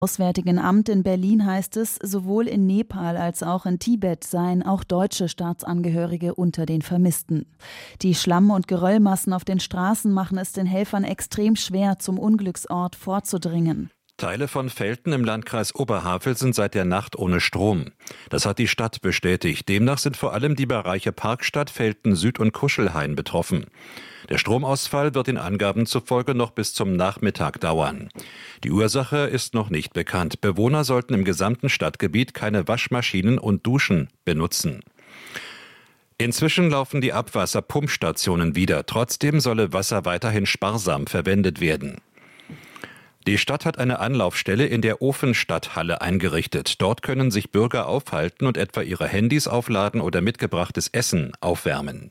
Auswärtigen Amt in Berlin heißt es, sowohl in Nepal als auch in Tibet seien auch deutsche Staatsangehörige unter den Vermissten. Die Schlamm- und Geröllmassen auf den Straßen machen es den Helfern extrem schwer, zum Unglücksort vorzudringen. Teile von Velten im Landkreis Oberhavel sind seit der Nacht ohne Strom. Das hat die Stadt bestätigt. Demnach sind vor allem die Bereiche Parkstadt, Velten Süd und Kuschelhain betroffen. Der Stromausfall wird den Angaben zufolge noch bis zum Nachmittag dauern. Die Ursache ist noch nicht bekannt. Bewohner sollten im gesamten Stadtgebiet keine Waschmaschinen und Duschen benutzen. Inzwischen laufen die Abwasserpumpstationen wieder. Trotzdem solle Wasser weiterhin sparsam verwendet werden. Die Stadt hat eine Anlaufstelle in der Ofenstadthalle eingerichtet. Dort können sich Bürger aufhalten und etwa ihre Handys aufladen oder mitgebrachtes Essen aufwärmen.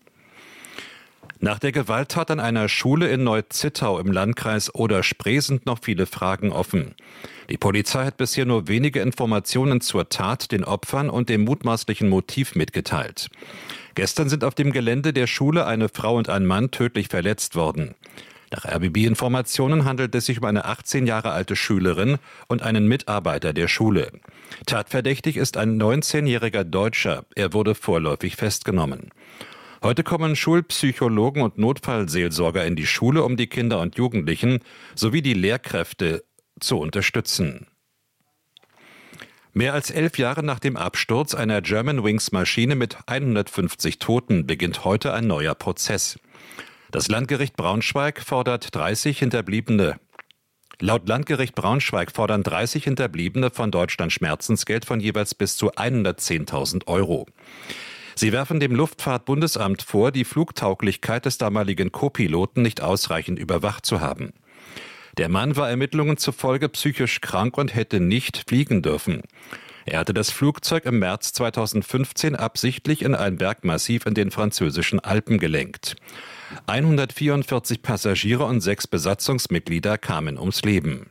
Nach der Gewalttat an einer Schule in Neu-Zittau im Landkreis Oder-Spree sind noch viele Fragen offen. Die Polizei hat bisher nur wenige Informationen zur Tat, den Opfern und dem mutmaßlichen Motiv mitgeteilt. Gestern sind auf dem Gelände der Schule eine Frau und ein Mann tödlich verletzt worden. Nach RBB-Informationen handelt es sich um eine 18 Jahre alte Schülerin und einen Mitarbeiter der Schule. Tatverdächtig ist ein 19-jähriger Deutscher. Er wurde vorläufig festgenommen. Heute kommen Schulpsychologen und Notfallseelsorger in die Schule, um die Kinder und Jugendlichen sowie die Lehrkräfte zu unterstützen. Mehr als 11 Jahre nach dem Absturz einer Germanwings-Maschine mit 150 Toten beginnt heute ein neuer Prozess. Das Landgericht Braunschweig fordert 30 Hinterbliebene. Laut Landgericht Braunschweig fordern 30 Hinterbliebene von Deutschland Schmerzensgeld von jeweils bis zu 110.000 Euro. Sie werfen dem Luftfahrtbundesamt vor, die Flugtauglichkeit des damaligen Co-Piloten nicht ausreichend überwacht zu haben. Der Mann war Ermittlungen zufolge psychisch krank und hätte nicht fliegen dürfen. Er hatte das Flugzeug im März 2015 absichtlich in ein Bergmassiv in den französischen Alpen gelenkt. 144 Passagiere und 6 Besatzungsmitglieder kamen ums Leben.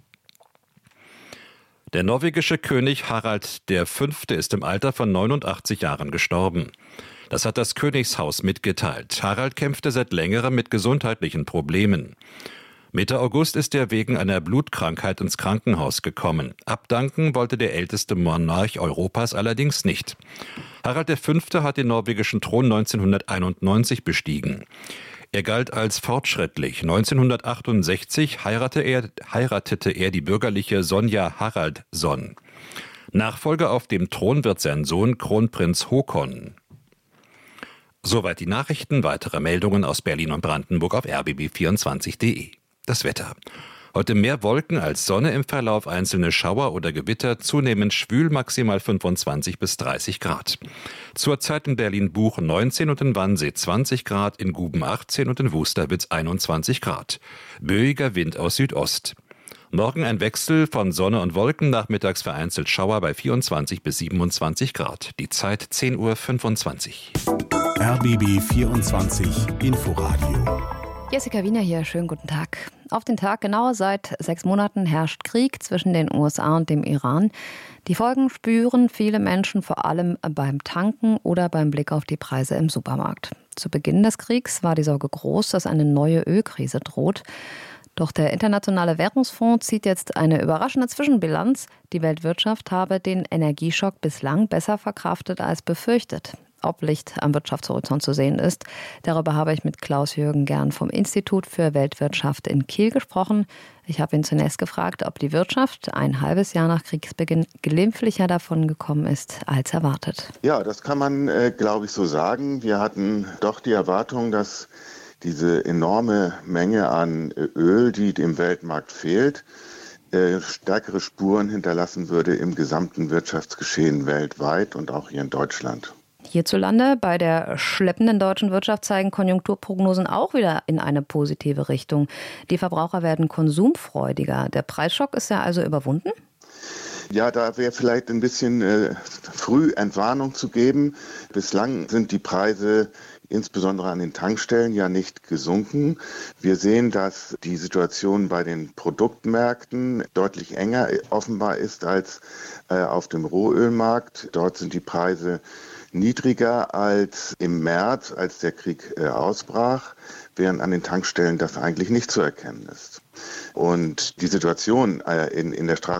Der norwegische König Harald V. ist im Alter von 89 Jahren gestorben. Das hat das Königshaus mitgeteilt. Harald kämpfte seit längerem mit gesundheitlichen Problemen. Mitte August ist er wegen einer Blutkrankheit ins Krankenhaus gekommen. Abdanken wollte der älteste Monarch Europas allerdings nicht. Harald V. hat den norwegischen Thron 1991 bestiegen. Er galt als fortschrittlich. 1968 heiratete er die bürgerliche Sonja Haraldsson. Nachfolger auf dem Thron wird sein Sohn Kronprinz Håkon. Soweit die Nachrichten. Weitere Meldungen aus Berlin und Brandenburg auf rbb24.de. Das Wetter. Heute mehr Wolken als Sonne, im Verlauf einzelne Schauer oder Gewitter, zunehmend schwül, maximal 25 bis 30 Grad. Zurzeit in Berlin-Buch 19 und in Wannsee 20 Grad, in Guben 18 und in Wusterwitz 21 Grad. Böiger Wind aus Südost. Morgen ein Wechsel von Sonne und Wolken, nachmittags vereinzelt Schauer bei 24 bis 27 Grad. Die Zeit 10:25 Uhr. RBB 24 Inforadio. Jessica Wiener hier, schönen guten Tag. Auf den Tag genau seit 6 Monaten herrscht Krieg zwischen den USA und dem Iran. Die Folgen spüren viele Menschen vor allem beim Tanken oder beim Blick auf die Preise im Supermarkt. Zu Beginn des Kriegs war die Sorge groß, dass eine neue Ölkrise droht. Doch der Internationale Währungsfonds zieht jetzt eine überraschende Zwischenbilanz. Die Weltwirtschaft habe den Energieschock bislang besser verkraftet als befürchtet. Ob Licht am Wirtschaftshorizont zu sehen ist, darüber habe ich mit Klaus-Jürgen Gern vom Institut für Weltwirtschaft in Kiel gesprochen. Ich habe ihn zunächst gefragt, ob die Wirtschaft ein halbes Jahr nach Kriegsbeginn glimpflicher davon gekommen ist als erwartet. Ja, das kann man, glaube ich, so sagen. Wir hatten doch die Erwartung, dass diese enorme Menge an Öl, die dem Weltmarkt fehlt, stärkere Spuren hinterlassen würde im gesamten Wirtschaftsgeschehen weltweit und auch hier in Deutschland. Hierzulande bei der schleppenden deutschen Wirtschaft zeigen Konjunkturprognosen auch wieder in eine positive Richtung. Die Verbraucher werden konsumfreudiger. Der Preisschock ist ja also überwunden? Ja, da wäre vielleicht ein bisschen früh Entwarnung zu geben. Bislang sind die Preise insbesondere an den Tankstellen ja nicht gesunken. Wir sehen, dass die Situation bei den Produktmärkten deutlich enger offenbar ist als auf dem Rohölmarkt. Dort sind die Preise niedriger als im März, als der Krieg ausbrach, während an den Tankstellen das eigentlich nicht zu erkennen ist. Und die Situation in der Straße